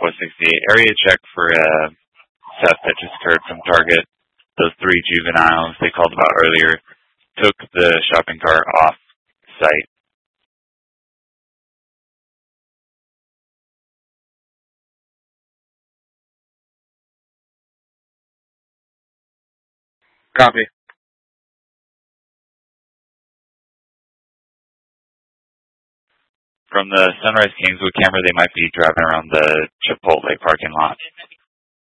468. Area check for theft that just occurred from Target. Those three juveniles they called about earlier took the shopping cart off site. Copy. From the Sunrise Kingswood camera, they might be driving around the Chipotle parking lot.